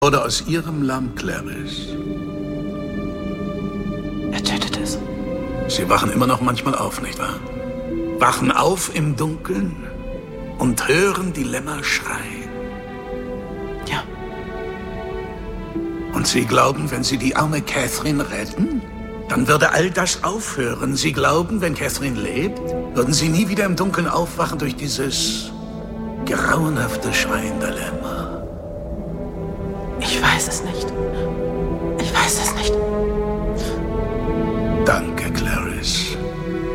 Oder aus ihrem Lamm, Clarice. Er tötet es. Sie wachen immer noch manchmal auf, nicht wahr? Wachen auf im Dunkeln und hören die Lämmer schreien. Ja. Und Sie glauben, wenn Sie die arme Catherine retten, dann würde all das aufhören. Sie glauben, wenn Catherine lebt, würden Sie nie wieder im Dunkeln aufwachen durch dieses grauenhafte Schreien der Lämmer. Ich weiß es nicht.